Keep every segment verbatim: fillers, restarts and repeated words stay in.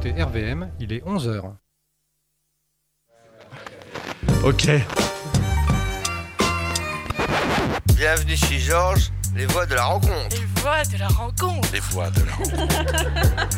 écoutez R V M, il est onze heures. Ok. Bienvenue chez Georges, les voix de la rencontre. Les voix de la rencontre. Les voix de la rencontre.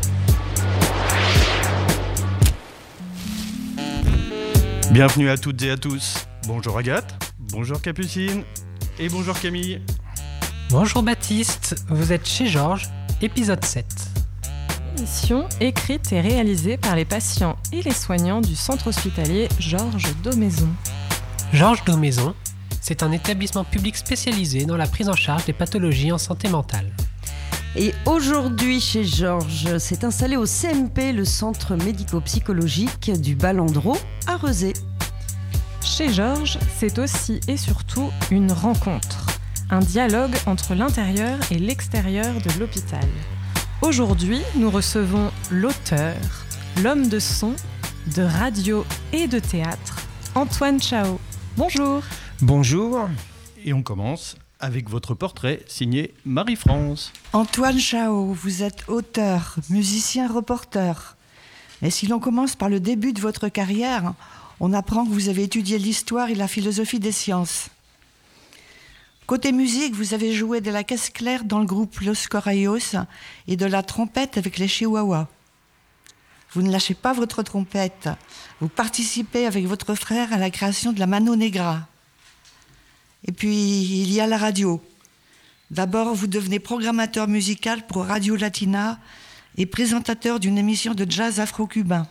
Bienvenue à toutes et à tous. Bonjour Agathe, bonjour Capucine et bonjour Camille. Bonjour Baptiste, vous êtes chez Georges, épisode sept. Émission écrite et réalisée par les patients et les soignants du centre hospitalier Georges Daumaison. Georges Daumaison, c'est un établissement public spécialisé dans la prise en charge des pathologies en santé mentale. Et aujourd'hui, chez Georges, s'est installé au C M P, le centre médico-psychologique du Balandreau à Rezé. Chez Georges, c'est aussi et surtout une rencontre, un dialogue entre l'intérieur et l'extérieur de l'hôpital. Aujourd'hui, nous recevons l'auteur, l'homme de son, de radio et de théâtre, Antoine Chao. Bonjour. Bonjour. Et on commence avec votre portrait signé Marie-France. Antoine Chao, vous êtes auteur, musicien, reporter. Et si l'on commence par le début de votre carrière, on apprend que vous avez étudié l'histoire et la philosophie des sciences. Côté musique, vous avez joué de la caisse claire dans le groupe Los Corrayos et de la trompette avec les Chihuahuas. Vous ne lâchez pas votre trompette. Vous participez avec votre frère à la création de la Mano Negra. Et puis, il y a la radio. D'abord, vous devenez programmateur musical pour Radio Latina et présentateur d'une émission de jazz afro-cubain.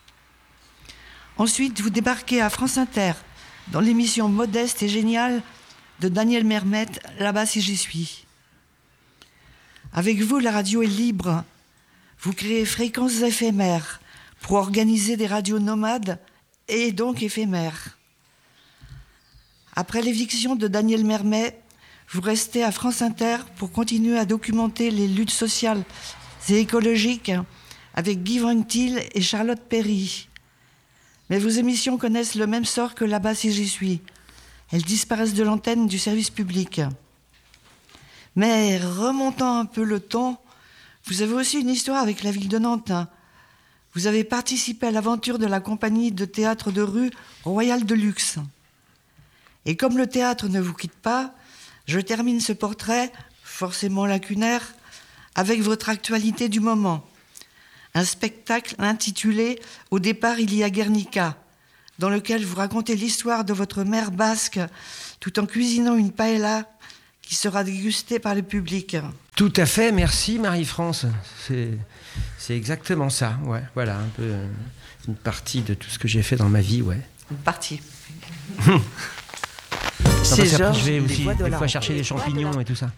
Ensuite, vous débarquez à France Inter dans l'émission modeste et géniale de Daniel Mermet, Là-bas si j'y suis. Avec vous, la radio est libre. Vous créez Fréquences éphémères pour organiser des radios nomades et donc éphémères. Après l'éviction de Daniel Mermet, vous restez à France Inter pour continuer à documenter les luttes sociales et écologiques avec Guy Van Til et Charlotte Perry. Mais vos émissions connaissent le même sort que Là-bas si j'y suis. Elles disparaissent de l'antenne du service public. Mais remontant un peu le temps, vous avez aussi une histoire avec la ville de Nantes. Vous avez participé à l'aventure de la compagnie de théâtre de rue Royal de Luxe. Et comme le théâtre ne vous quitte pas, je termine ce portrait, forcément lacunaire, avec votre actualité du moment. Un spectacle intitulé « Au départ, il y a Guernica », dans lequel vous racontez l'histoire de votre mère basque, tout en cuisinant une paella qui sera dégustée par le public. Tout à fait, merci Marie-France. C'est, c'est exactement ça, ouais. Voilà, un peu euh, une partie de tout ce que j'ai fait dans ma vie, ouais. Une partie. C'est Georges, je vais aussi des fois chercher des champignons et tout ça.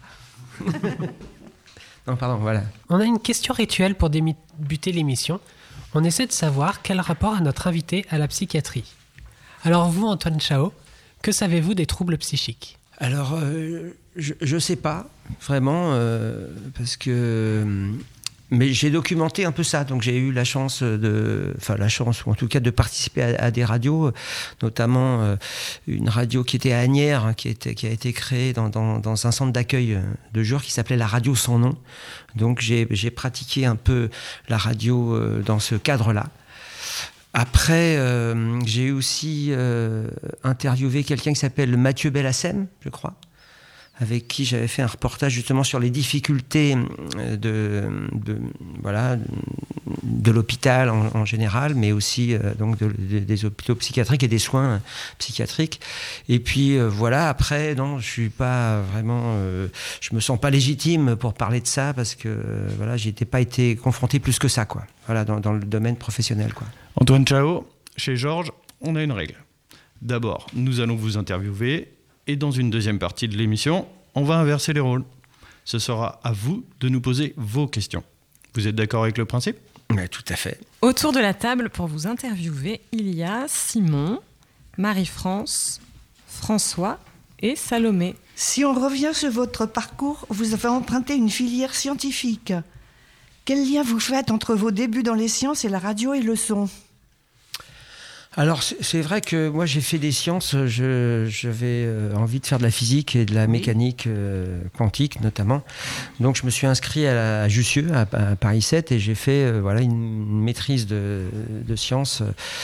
Non, pardon, voilà. On a une question rituelle pour débuter l'émission. On essaie de savoir quel rapport a notre invité à la psychiatrie. Alors vous, Antoine Chao, que savez-vous des troubles psychiques ? Alors, euh, je ne sais pas, vraiment, euh, parce que... Mais j'ai documenté un peu ça, donc j'ai eu la chance de... Enfin, la chance, ou en tout cas de participer à, à des radios, notamment euh, une radio qui était à Asnières, hein, qui, était, qui a été créée dans, dans, dans un centre d'accueil de jour qui s'appelait la radio sans nom. Donc j'ai, j'ai pratiqué un peu la radio euh, dans ce cadre-là. Après, euh, j'ai aussi euh, interviewé quelqu'un qui s'appelle Mathieu Bellassem, je crois, avec qui j'avais fait un reportage justement sur les difficultés de, de, voilà, de l'hôpital en, en général, mais aussi euh, donc de, de, des hôpitaux psychiatriques et des soins psychiatriques. Et puis euh, voilà, après, non, je suis pas vraiment, euh, je me sens pas légitime pour parler de ça parce que euh, voilà, j'ai pas été confronté plus que ça, quoi. Voilà, dans, dans le domaine professionnel, quoi. Antoine Chao, chez Georges, on a une règle. D'abord, nous allons vous interviewer. Et dans une deuxième partie de l'émission, on va inverser les rôles. Ce sera à vous de nous poser vos questions. Vous êtes d'accord avec le principe ? Oui, tout à fait. Autour de la table, pour vous interviewer, il y a Simon, Marie-France, François et Salomé. Si on revient sur votre parcours, vous avez emprunté une filière scientifique. Quel lien vous faites entre vos débuts dans les sciences et la radio et le son ? Alors c'est, c'est vrai que moi j'ai fait des sciences, je, j'avais euh, envie de faire de la physique et de la mécanique euh, quantique notamment. Donc je me suis inscrit à, la, à Jussieu, à, à Paris sept, et j'ai fait euh, voilà, une, une maîtrise de, de sciences,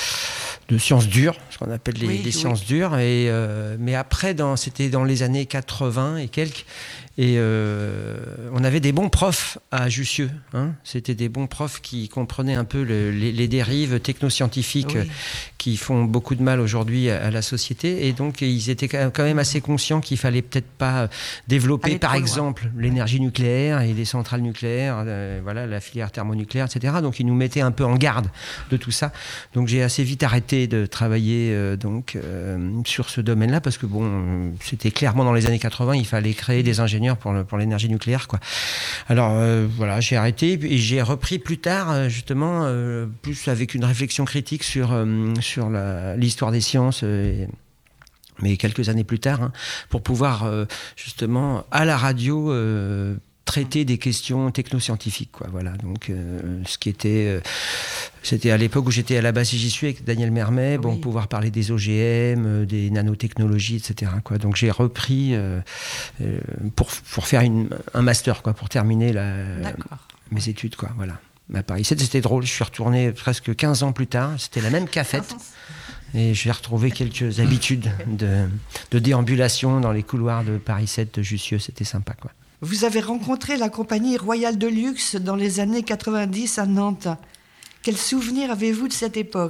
de sciences dures, ce qu'on appelle les, oui, les oui. sciences dures. Et, euh, mais après, dans, c'était dans les années quatre-vingts et quelques. Et euh, on avait des bons profs à Jussieu. Hein. C'était des bons profs qui comprenaient un peu le, les, les dérives technoscientifiques Oui. qui font beaucoup de mal aujourd'hui à, à la société. Et donc, ils étaient quand même assez conscients qu'il fallait peut-être pas développer, Aller par trop loin. exemple, l'énergie nucléaire et les centrales nucléaires, euh, voilà, la filière thermonucléaire, et cetera. Donc, ils nous mettaient un peu en garde de tout ça. Donc, j'ai assez vite arrêté de travailler euh, donc, euh, sur ce domaine-là parce que, bon, euh, c'était clairement dans les années quatre-vingts, il fallait créer des ingénieurs pour, le, pour l'énergie nucléaire, quoi. Alors euh, voilà, j'ai arrêté et j'ai repris plus tard, justement, euh, plus avec une réflexion critique sur, euh, sur la, l'histoire des sciences, euh, mais quelques années plus tard, hein, pour pouvoir euh, justement à la radio euh, traiter des questions technoscientifiques, quoi. Voilà. Donc, euh, ce qui était, euh, c'était à l'époque où j'étais à la base si j'y suis avec Daniel Mermet, bon, Oui. pouvoir parler des O G M, euh, des nanotechnologies, et cetera, quoi. Donc, j'ai repris euh, euh, pour pour faire une, un master, quoi, pour terminer la, D'accord. mes études, quoi. Voilà. À Paris sept, c'était drôle. Je suis retourné presque quinze ans plus tard. C'était la même cafette. Et j'ai retrouvé quelques habitudes de, de déambulation dans les couloirs de Paris sept, de Jussieu. C'était sympa, quoi. Vous avez rencontré la compagnie Royale de Luxe dans les années quatre-vingt-dix à Nantes. Quel souvenir avez-vous de cette époque ?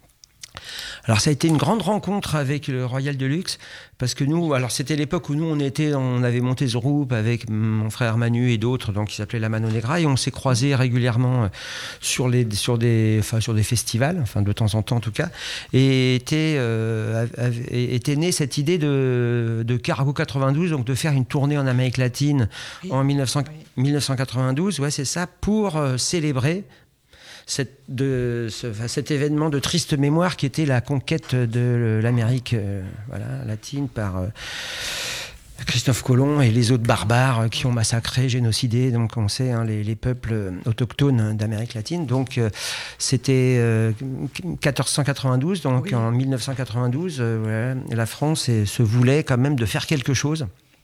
Alors ça a été une grande rencontre avec le Royal de Luxe parce que nous, alors c'était l'époque où nous on était, on avait monté ce groupe avec mon frère Manu et d'autres, donc qui s'appelait la Mano Negra, et on s'est croisés régulièrement sur les sur des enfin sur des festivals, enfin de temps en temps en tout cas, et était euh, avait, était née cette idée de de Cargo quatre-vingt-douze, donc de faire une tournée en Amérique latine Oui. en mille neuf cents, Oui. mille neuf cent quatre-vingt-douze, ouais c'est ça, pour euh, célébrer Cette, de, ce, cet événement de triste mémoire qui était la conquête de l'Amérique euh, voilà, latine par euh, Christophe Colomb et les autres barbares qui ont massacré, génocidé, donc on sait, hein, les, les peuples autochtones d'Amérique latine. Donc euh, c'était euh, quatorze cent quatre-vingt-douze, donc Oui. en mille neuf cent quatre-vingt-douze, euh, voilà, la France et, se voulait quand même de faire quelque chose.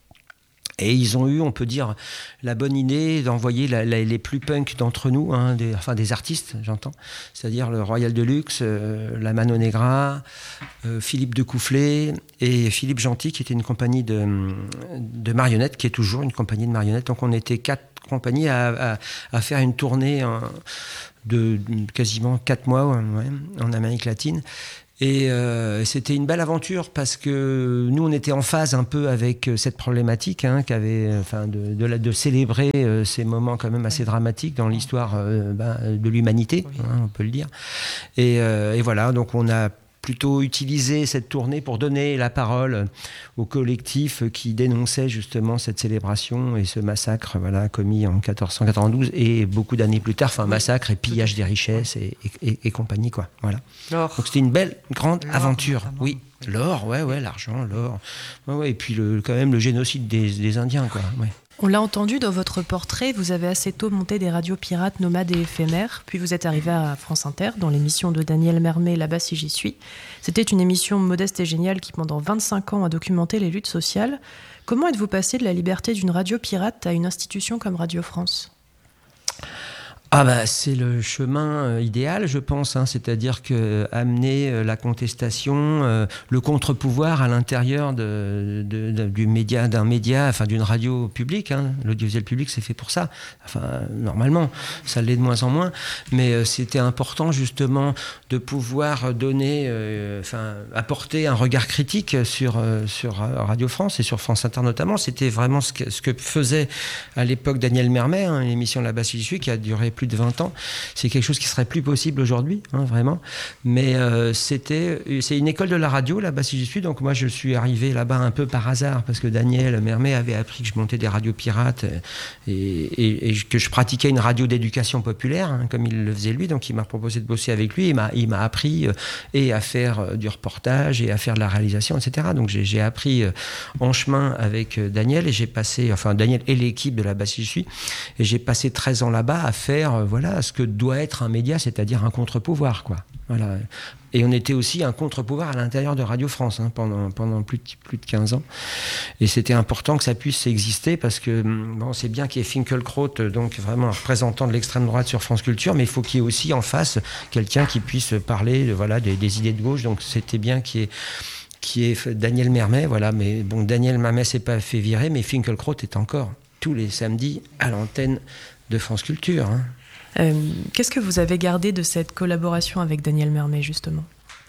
Et ils ont eu, on peut dire, la bonne idée d'envoyer la, la, les plus punks d'entre nous, hein, des, enfin des artistes, j'entends, c'est-à-dire le Royal de Luxe, euh, la Mano Negra, euh, Philippe de Coufflet et Philippe Gentil, qui était une compagnie de, de marionnettes, qui est toujours une compagnie de marionnettes. Donc on était quatre compagnies à, à, à faire une tournée en, de, de quasiment quatre mois ouais, en Amérique latine. Et euh, c'était une belle aventure parce que nous, on était en phase un peu avec cette problématique, hein, qu'avait, enfin, de, de, de célébrer euh, ces moments quand même assez dramatiques dans l'histoire euh, ben, de l'humanité, Oui. hein, on peut le dire. Et, euh, et voilà, donc on a plutôt utilisé cette tournée pour donner la parole au collectif qui dénonçait justement cette célébration et ce massacre, voilà, commis en quatorze cent quatre-vingt-douze et beaucoup d'années plus tard, enfin massacre et pillage des richesses et, et, et, et compagnie, quoi. Voilà. L'or. Donc c'était une belle, grande L'or, aventure. notamment. Oui, l'or, ouais, ouais, l'argent, l'or. Ouais, ouais, et puis le, quand même le génocide des, des Indiens, quoi. Ouais. On l'a entendu dans votre portrait, vous avez assez tôt monté des radios pirates nomades et éphémères, puis vous êtes arrivé à France Inter dans l'émission de Daniel Mermet, Là-bas si j'y suis. C'était une émission modeste et géniale qui pendant vingt-cinq ans a documenté les luttes sociales. Comment êtes-vous passé de la liberté d'une radio pirate à une institution comme Radio France ? Ah bah, c'est le chemin euh, idéal, je pense, hein, c'est-à-dire que euh, amener euh, la contestation, euh, le contre-pouvoir à l'intérieur de, de, de, du média, d'un média, enfin d'une radio publique, hein, l'audiovisuel public, c'est fait pour ça. Enfin, normalement, ça l'est de moins en moins, mais euh, c'était important justement de pouvoir donner, euh, enfin, apporter un regard critique sur euh, sur Radio France et sur France Inter notamment. C'était vraiment ce que, ce que faisait à l'époque Daniel Mermet, hein, l'émission Là-bas si j'y suis, qui a duré plus de vingt ans. C'est quelque chose qui serait plus possible aujourd'hui, hein, vraiment. Mais euh, c'était, c'est une école de la radio, Là-bas si j'y suis. Donc moi, je suis arrivé là-bas un peu par hasard parce que Daniel Mermet avait appris que je montais des radios pirates et, et, et que je pratiquais une radio d'éducation populaire, hein, comme il le faisait lui. Donc il m'a proposé de bosser avec lui. Il m'a, il m'a appris euh, et à faire euh, du reportage et à faire de la réalisation, et cetera. Donc j'ai, j'ai appris euh, en chemin avec euh, Daniel et j'ai passé, enfin Daniel et l'équipe de Là-bas si j'y suis, et j'ai passé treize ans là-bas à faire euh, voilà ce que doit être un média, c'est-à-dire un contre-pouvoir, quoi. Voilà. Et on était aussi un contre-pouvoir à l'intérieur de Radio France hein, pendant, pendant plus, de, plus de quinze ans. Et c'était important que ça puisse exister parce que bon, c'est bien qu'il y ait Finkielkraut, donc vraiment un représentant de l'extrême droite sur France Culture, mais il faut qu'il y ait aussi en face quelqu'un qui puisse parler voilà, des, des idées de gauche. Donc c'était bien qu'il y ait, qu'il y ait Daniel Mermet. Voilà. Mais bon, Daniel Mermet s'est pas fait virer, mais Finkielkraut est encore tous les samedis à l'antenne de France Culture. Hein. Euh, qu'est-ce que vous avez gardé de cette collaboration avec Daniel Mermet, justement ?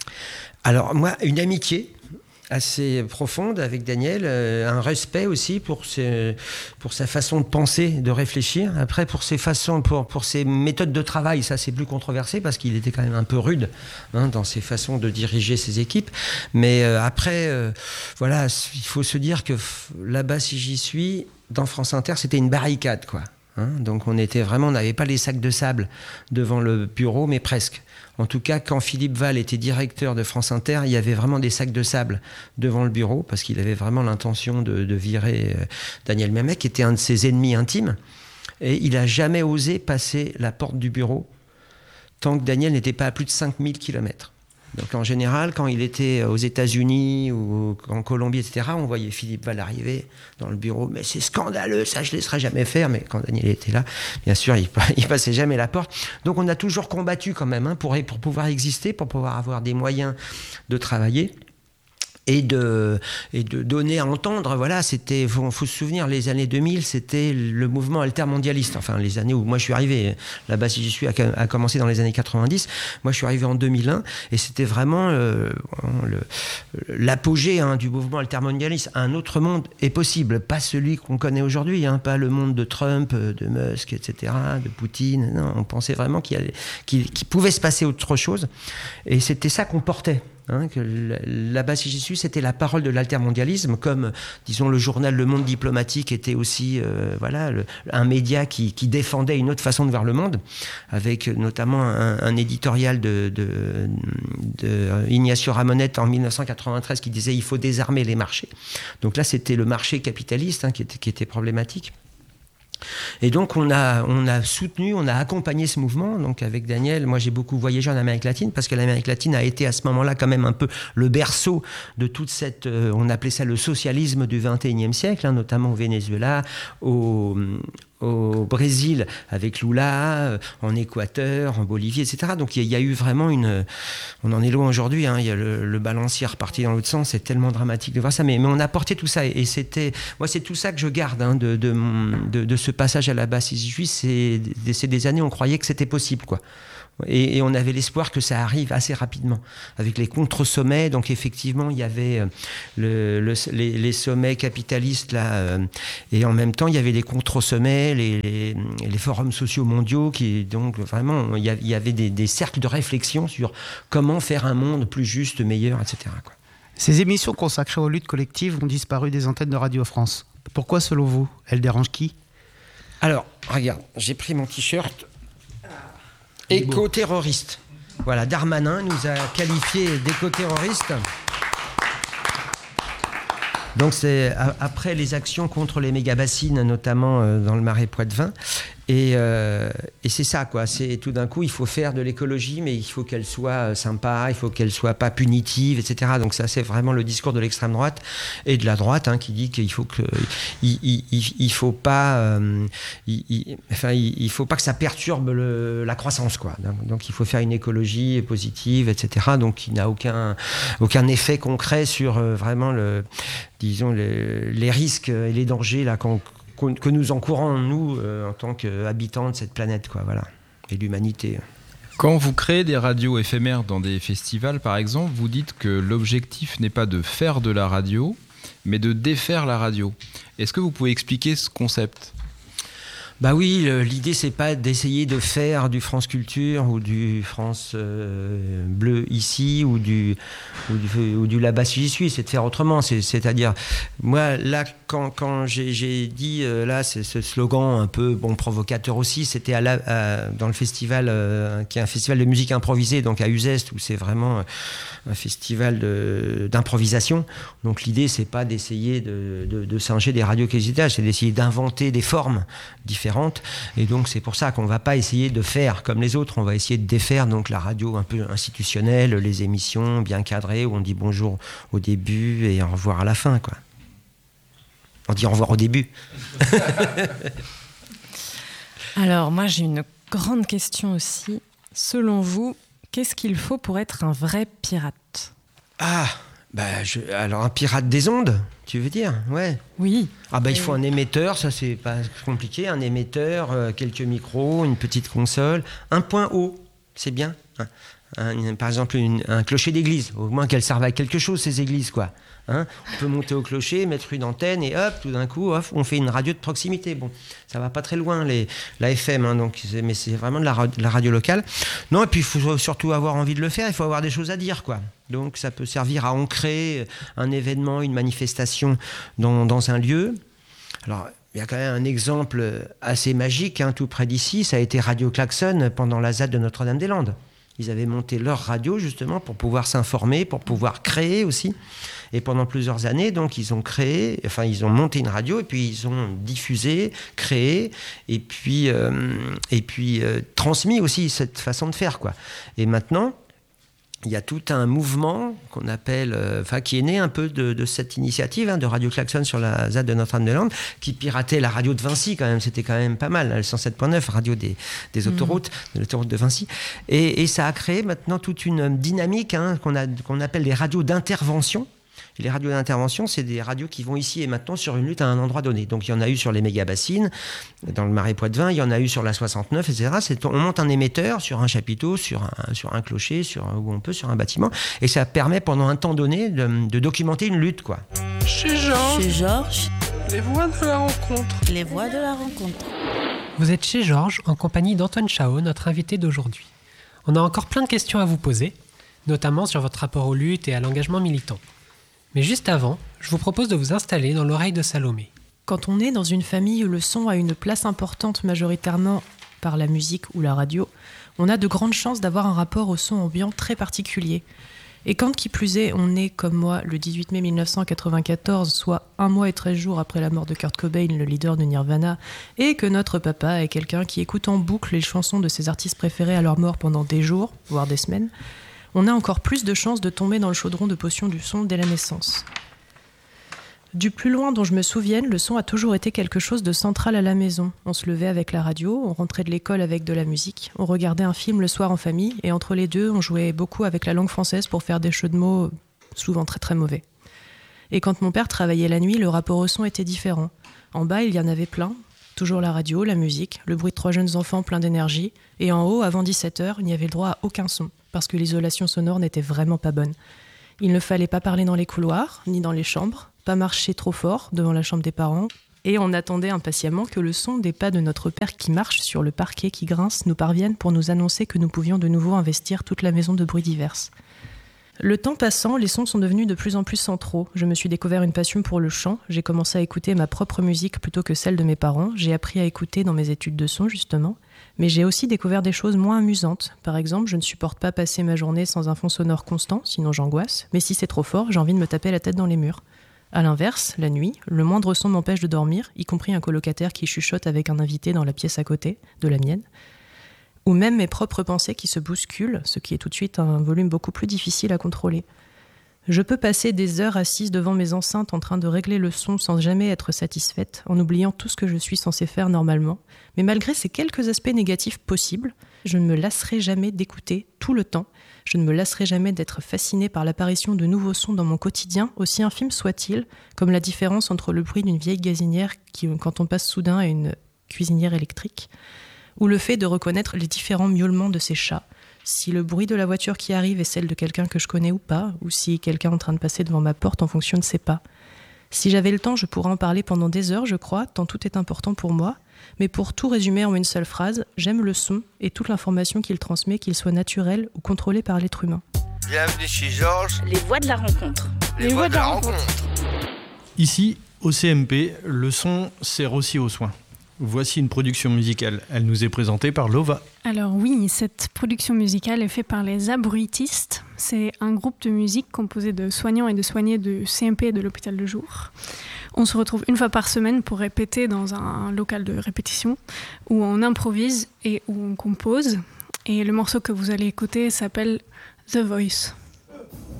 Alors, moi, une amitié assez profonde avec Daniel, euh, un respect aussi pour, ses, pour sa façon de penser, de réfléchir. Après, pour ses façons, pour, pour ses méthodes de travail, ça c'est plus controversé parce qu'il était quand même un peu rude hein, dans ses façons de diriger ses équipes. Mais euh, après, euh, voilà, il faut se dire que là-bas, si j'y suis, dans France Inter, c'était une barricade, quoi. Hein, donc on était vraiment, on n'avait pas les sacs de sable devant le bureau, mais presque. En tout cas, quand Philippe Val était directeur de France Inter, il y avait vraiment des sacs de sable devant le bureau parce qu'il avait vraiment l'intention de, de virer euh, Daniel Mermet, qui était un de ses ennemis intimes. Et il n'a jamais osé passer la porte du bureau tant que Daniel n'était pas à plus de cinq mille kilomètres. Donc en général, quand il était aux États-Unis ou en Colombie, et cetera, on voyait Philippe Val arriver dans le bureau. Mais c'est scandaleux, ça je ne laisserai jamais faire. Mais quand Daniel était là, bien sûr, il ne passait jamais la porte. Donc on a toujours combattu quand même hein, pour, pour pouvoir exister, pour pouvoir avoir des moyens de travailler. Et de, et de donner à entendre, voilà, c'était, faut, faut se souvenir, les années deux mille, c'était le mouvement altermondialiste. Enfin, les années où moi je suis arrivé, là-bas si j'y suis, a, a commencé dans les années quatre-vingt-dix. Moi je suis arrivé en deux mille un, et c'était vraiment euh, le, l'apogée hein, du mouvement altermondialiste. Un autre monde est possible, pas celui qu'on connaît aujourd'hui, hein, pas le monde de Trump, de Musk, et cetera, de Poutine. Non, on pensait vraiment qu'il, y avait, qu'il, qu'il pouvait se passer autre chose, et c'était ça qu'on portait. Hein, que là-bas, si j'y suis, c'était la parole de l'altermondialisme, comme, disons, le journal Le Monde diplomatique était aussi, euh, voilà, le, un média qui, qui défendait une autre façon de voir le monde, avec notamment un, un éditorial de, de, de Ignacio Ramonet en dix-neuf cent quatre-vingt-treize qui disait « il faut désarmer les marchés ». Donc là, c'était le marché capitaliste hein, qui était, qui était problématique. Et donc on a, on a soutenu, on a accompagné ce mouvement. Donc avec Daniel, moi j'ai beaucoup voyagé en Amérique latine parce que l'Amérique latine a été à ce moment-là quand même un peu le berceau de toute cette, euh, on appelait ça le socialisme du vingt et unième siècle, hein, notamment au Venezuela, au, au Brésil avec Lula, en Équateur, en Bolivie, et cetera. Donc il y, y a eu vraiment une, on en est loin aujourd'hui. Hein, il y a le, le balancier reparti dans l'autre sens. C'est tellement dramatique de voir ça, mais, mais on a porté tout ça et, et c'était, moi c'est tout ça que je garde hein, de, de, de, de ce passage à la base si j'y suis. C'est, c'est des années où on croyait que c'était possible, quoi. Et, et on avait l'espoir que ça arrive assez rapidement avec les contre-sommets. Donc effectivement il y avait le, le, les, les sommets capitalistes là, euh, et en même temps il y avait les contre-sommets, les, les, les forums sociaux mondiaux qui, donc vraiment il y, a, il y avait des, des cercles de réflexion sur comment faire un monde plus juste, meilleur, et cetera, quoi. Ces émissions consacrées aux luttes collectives ont disparu des antennes de Radio France. Pourquoi selon vous? Elles dérangent qui? Alors regarde, j'ai pris mon t-shirt éco-terroriste. Voilà, Darmanin nous a qualifiés d'éco-terroristes. Donc c'est après les actions contre les méga-bassines, notamment euh, dans le Marais Poitevin. Et, euh, et c'est ça, quoi. C'est, tout d'un coup, il faut faire de l'écologie, mais il faut qu'elle soit sympa, il faut qu'elle soit pas punitive, et cetera. Donc ça, c'est vraiment le discours de l'extrême droite et de la droite hein, qui dit qu'il faut que, il, il, il, il faut pas, euh, il, il, enfin, il, il faut pas que ça perturbe le, la croissance, quoi. Donc, donc il faut faire une écologie positive, et cetera. Donc qui n'a aucun, aucun effet concret sur euh, vraiment le, disons les, les risques et les dangers là qu'on que nous encourons, nous, euh, en tant qu'habitants de cette planète, quoi, voilà, et l'humanité. Quand vous créez des radios éphémères dans des festivals, par exemple, vous dites que l'objectif n'est pas de faire de la radio, mais de défaire la radio. Est-ce que vous pouvez expliquer ce concept ? Bah oui, l'idée c'est pas d'essayer de faire du France Culture ou du France euh, Bleu ici ou du ou du, ou du là-bas si j'y suis, c'est de faire autrement. C'est, c'est-à-dire, moi là quand, quand j'ai, j'ai dit euh, là c'est ce slogan un peu bon provocateur aussi, c'était à la, à, dans le festival euh, qui est un festival de musique improvisée donc à Uzès où c'est vraiment un festival de, d'improvisation. Donc l'idée c'est pas d'essayer de, de, de singer des radios qui existent, c'est d'essayer d'inventer des formes différentes différentes. Et donc c'est pour ça qu'on ne va pas essayer de faire comme les autres, on va essayer de défaire donc la radio un peu institutionnelle, les émissions bien cadrées où on dit bonjour au début et au revoir à la fin, quoi. On dit au revoir au début. Alors moi j'ai une grande question aussi. Selon vous, qu'est-ce qu'il faut pour être un vrai pirate ? Ah, bah je, alors un pirate des ondes, tu veux dire ? Ouais. Oui. Ah bah il faut un émetteur, ça c'est pas compliqué, un émetteur, euh, quelques micros, une petite console, un point haut, c'est bien. Un, un, par exemple une, un clocher d'église, au moins qu'elles servent à quelque chose ces églises, quoi. Hein, on peut monter au clocher, mettre une antenne et hop, tout d'un coup, hop, on fait une radio de proximité. Bon, ça va pas très loin, les, la F M, hein, donc, mais c'est vraiment de la, de la radio locale. Non, et puis il faut surtout avoir envie de le faire, il faut avoir des choses à dire, quoi. Donc ça peut servir à ancrer un événement, une manifestation dans, dans un lieu. Alors, il y a quand même un exemple assez magique, hein, tout près d'ici, ça a été Radio Klaxon pendant la Z A D de Notre-Dame-des-Landes. Ils avaient monté leur radio justement pour pouvoir s'informer, pour pouvoir créer aussi. Et pendant plusieurs années, donc ils ont créé, enfin ils ont monté une radio et puis ils ont diffusé, créé et puis euh, et puis euh, transmis aussi cette façon de faire, quoi. Et maintenant, il y a tout un mouvement qu'on appelle, euh, enfin, qui est né un peu de, de cette initiative, hein, de Radio Klaxon sur la Z A D de Notre-Dame-des-Landes, qui piratait la radio de Vinci quand même, c'était quand même pas mal, hein, le cent sept point neuf, radio des, des autoroutes, mmh. de l'autoroute de Vinci. Et, et ça a créé maintenant toute une dynamique, hein, qu'on, a, qu'on appelle les radios d'intervention. Et les radios d'intervention, c'est des radios qui vont ici et maintenant sur une lutte à un endroit donné. Donc il y en a eu sur les méga-bassines, dans le Marais Poitevin, il y en a eu sur la soixante-neuf, et cetera. C'est, on monte un émetteur sur un chapiteau, sur un, sur un clocher, sur, où on peut, sur un bâtiment, et ça permet pendant un temps donné de, de documenter une lutte, quoi. Chez Georges. Chez Georges. Les voix de la rencontre. Les voix de la rencontre. Vous êtes chez Georges, en compagnie d'Antoine Chao, notre invité d'aujourd'hui. On a encore plein de questions à vous poser, notamment sur votre rapport aux luttes et à l'engagement militant. Mais juste avant, je vous propose de vous installer dans l'oreille de Salomé. Quand on est dans une famille où le son a une place importante majoritairement par la musique ou la radio, on a de grandes chances d'avoir un rapport au son ambiant très particulier. Et quand qui plus est, on est comme moi le dix-huit mai mille neuf cent quatre-vingt-quatorze, soit un mois et treize jours après la mort de Kurt Cobain, le leader de Nirvana, et que notre papa est quelqu'un qui écoute en boucle les chansons de ses artistes préférés à leur mort pendant des jours, voire des semaines, on a encore plus de chances de tomber dans le chaudron de potions du son dès la naissance. Du plus loin dont je me souvienne, le son a toujours été quelque chose de central à la maison. On se levait avec la radio, on rentrait de l'école avec de la musique, on regardait un film le soir en famille, et entre les deux, on jouait beaucoup avec la langue française pour faire des jeux de mots souvent très très mauvais. Et quand mon père travaillait la nuit, le rapport au son était différent. En bas, il y en avait plein. Toujours la radio, la musique, le bruit de trois jeunes enfants pleins d'énergie. Et en haut, avant dix-sept heures, il n'y avait le droit à aucun son, parce que l'isolation sonore n'était vraiment pas bonne. Il ne fallait pas parler dans les couloirs, ni dans les chambres, pas marcher trop fort devant la chambre des parents. Et on attendait impatiemment que le son des pas de notre père qui marche sur le parquet qui grince nous parvienne pour nous annoncer que nous pouvions de nouveau investir toute la maison de bruits divers. Le temps passant, les sons sont devenus de plus en plus centraux. Je me suis découvert une passion pour le chant. J'ai commencé à écouter ma propre musique plutôt que celle de mes parents. J'ai appris à écouter dans mes études de son, justement. Mais j'ai aussi découvert des choses moins amusantes. Par exemple, je ne supporte pas passer ma journée sans un fond sonore constant, sinon j'angoisse. Mais si c'est trop fort, j'ai envie de me taper la tête dans les murs. À l'inverse, la nuit, le moindre son m'empêche de dormir, y compris un colocataire qui chuchote avec un invité dans la pièce à côté, de la mienne. Ou même mes propres pensées qui se bousculent, ce qui est tout de suite un volume beaucoup plus difficile à contrôler. Je peux passer des heures assise devant mes enceintes en train de régler le son sans jamais être satisfaite, en oubliant tout ce que je suis censée faire normalement. Mais malgré ces quelques aspects négatifs possibles, je ne me lasserai jamais d'écouter tout le temps. Je ne me lasserai jamais d'être fascinée par l'apparition de nouveaux sons dans mon quotidien, aussi infimes soient-ils, comme la différence entre le bruit d'une vieille gazinière qui, quand on passe soudain à une cuisinière électrique, ou le fait de reconnaître les différents miaulements de ces chats, si le bruit de la voiture qui arrive est celle de quelqu'un que je connais ou pas, ou si quelqu'un est en train de passer devant ma porte en fonction de ses pas. Si j'avais le temps, je pourrais en parler pendant des heures, je crois, tant tout est important pour moi, mais pour tout résumer en une seule phrase, j'aime le son et toute l'information qu'il transmet, qu'il soit naturel ou contrôlé par l'être humain. Bienvenue chez Georges. Les voix de la rencontre. Les, Les voix, voix de la rencontre. rencontre. Ici, au C M P, le son sert aussi aux soins. Voici une production musicale. Elle nous est présentée par Lova. Alors oui, cette production musicale est faite par les Abruitistes. C'est un groupe de musique composé de soignants et de soignés de C M P et de l'hôpital de jour. On se retrouve une fois par semaine pour répéter dans un local de répétition où on improvise et où on compose. Et le morceau que vous allez écouter s'appelle The Voice.